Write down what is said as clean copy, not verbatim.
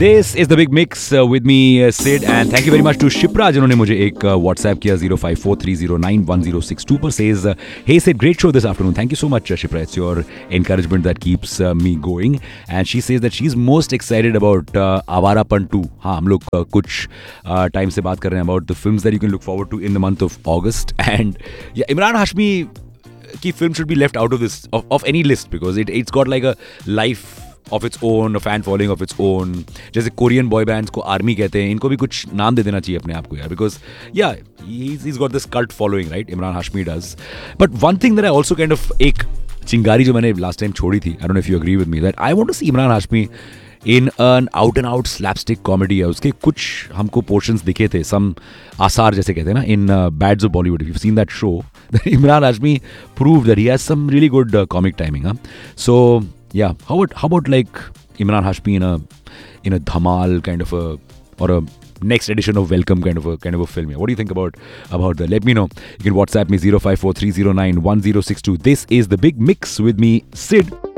This is the big mix with me, Sid, and thank you very much to Shipra जिन्होंने मुझे एक WhatsApp किया 0543091062 पर says, hey Sid, great show this afternoon. Thank you so much, Shipra. It's your encouragement that keeps me going. And she says that she's most excited about Avarapan 2. हाँ, हम लोग कुछ time से बात कर रहे हैं about the films that you can look forward to in the month of August. And yeah, Imran Hashmi की film should be left out of this of any list because it's got like a life of its own, a fan following of its own. जैसे Korean boy bands को army कहते हैं, इनको भी कुछ नाम दे देना चाहिए अपने आप को यार, because yeah, he's got this cult following, right? Imran Hashmi does. But one thing that I also kind of एक चिंगारी जो मैंने last time छोड़ी थी, I don't know if you agree with me, that I want to see Imran Hashmi in an out and out slapstick comedy. है उसके कुछ हमको portions दिखे थे, some आसार जैसे कहते हैं ना, in Bads of Bollywood. If you've seen that show, then Imran Hashmi proved that he has some really good comic timing. Huh? So yeah, how about like Imran Hashmi in a Dhamal kind of a, or a next edition of Welcome kind of a film? Yeah. What do you think about that? Let me know. You can WhatsApp me 0543091062. This is the big mix with me, Sid.